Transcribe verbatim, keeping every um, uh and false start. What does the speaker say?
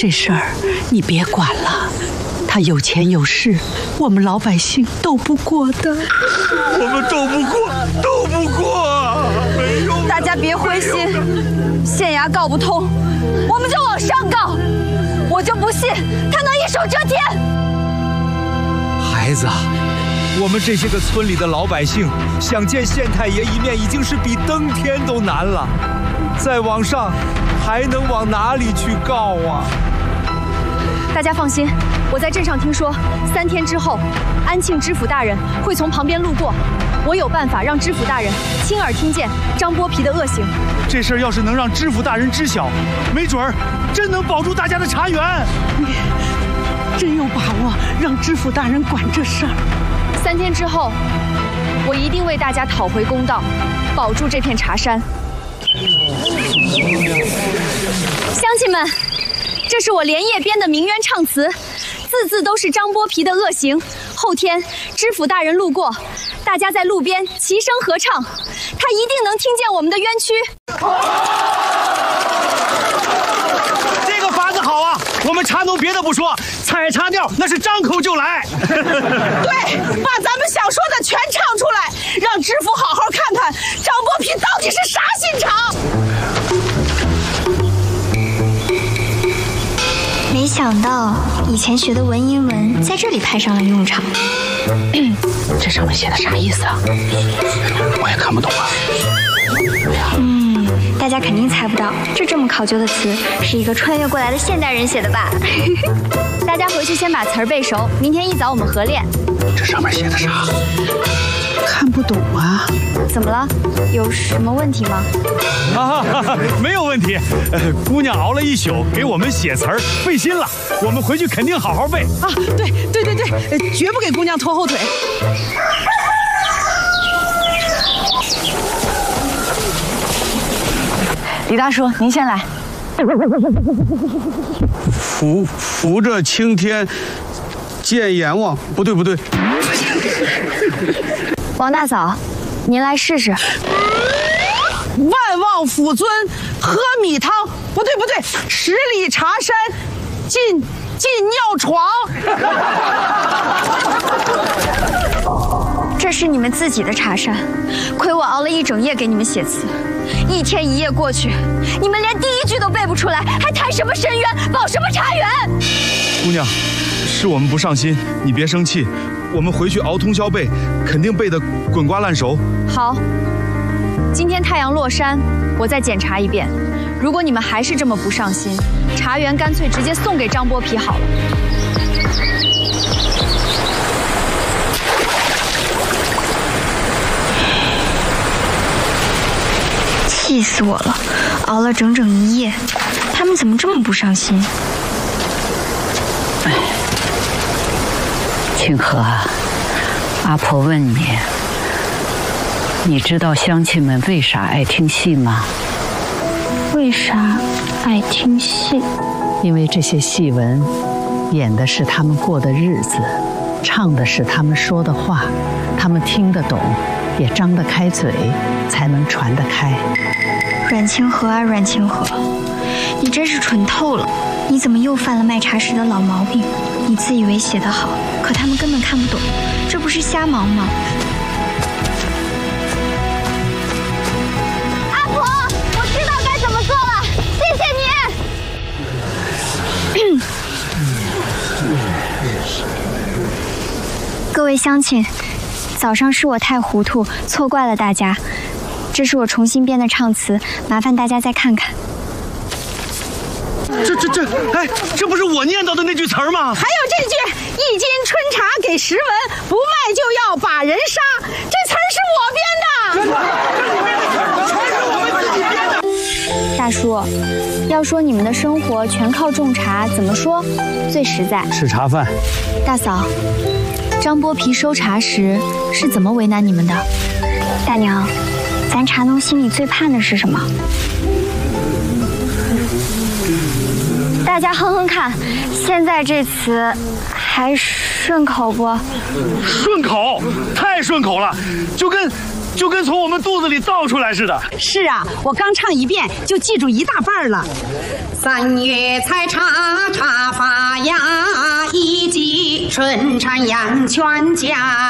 这事儿你别管了，他有钱有势，我们老百姓斗不过的。 我们斗不过，斗不过，没用。 大家别灰心，县衙告不通，我们就往上告。我就不信他能一手遮天。 孩子，我们这些个村里的老百姓想见县太爷一面，已经是比登天都难了，再往上还能往哪里去告啊？ 大家放心，我在镇上听说，三天之后，安庆知府大人会从旁边路过，我有办法让知府大人亲耳听见张剥皮的恶行。 这事儿要是能让知府大人知晓，没准儿真能保住大家的茶园。 你真有把握让知府大人管这事儿？ 三天之后，我一定为大家讨回公道，保住这片茶山。乡亲们，这是我连夜编的鸣冤唱词，字字都是张剥皮的恶行。后天知府大人路过，大家在路边齐声合唱，他一定能听见我们的冤屈。 这个法子好啊！我们茶农别的不说，采茶调那是张口就来。 对，把咱们想说的全唱出来，让知府好好看看张剥皮到底是啥心肠。 没想到以前学的文言文在这里派上了用场。 这上面写的啥意思啊？ 我也看不懂啊。 嗯，大家肯定猜不到，这这么考究的词是一个穿越过来的现代人写的吧？ 大家回去先把词儿背熟，明天一早我们合练。 这上面写的啥？ 看不懂啊。 怎么了？有什么问题吗？ 啊，没有问题。呃，姑娘熬了一宿，给我们写词儿费心了，我们回去肯定好好背啊！对对对对，呃，绝不给姑娘拖后腿。 李大叔，您先来。 扶扶着青天，见阎王。不对不对。 王大嫂，您来试试。 万望府尊喝米汤，不对不对，十里茶山进进尿床。 这是你们自己的茶山，亏我熬了一整夜给你们写词，一天一夜过去，你们连第一句都背不出来，还谈什么深渊，保什么茶园？ 姑娘，是我们不上心，你别生气，我们回去熬通宵背，肯定背得滚瓜烂熟。 好，今天太阳落山，我再检查一遍。如果你们还是这么不上心，茶园干脆直接送给张剥皮好了。 气死我了，熬了整整一夜，他们怎么这么不上心？ 哎，清河，阿婆问你，你知道乡亲们为啥爱听戏吗？ 为啥爱听戏？ 因为这些戏文演的是他们过的日子，唱的是他们说的话，他们听得懂，也张得开嘴，才能传得开。 阮清河啊，阮清河，你真是蠢透了！你怎么又犯了卖茶时的老毛病？你自以为写得好，可他们根本看不懂，这不是瞎忙吗？ 阿婆，我知道该怎么做了，谢谢你。 各位乡亲，早上是我太糊涂，错怪了大家。这是我重新编的唱词，麻烦大家再看看。 这这这，哎，这不是我念叨的那句词儿吗？ 还有这句“一斤春茶给十文，不卖就要把人杀”，这词儿是我编的。大叔，要说你们的生活全靠种茶，怎么说最实在？ 吃茶饭。 大嫂，张剥皮收茶时是怎么为难你们的？大娘，咱茶农心里最盼的是什么？大家哼哼看，现在这词还顺口不？ 顺口，太顺口了，就跟就跟从我们肚子里倒出来似的。 是啊，我刚唱一遍就记住一大半了。 三月采茶茶一骑春山养全家。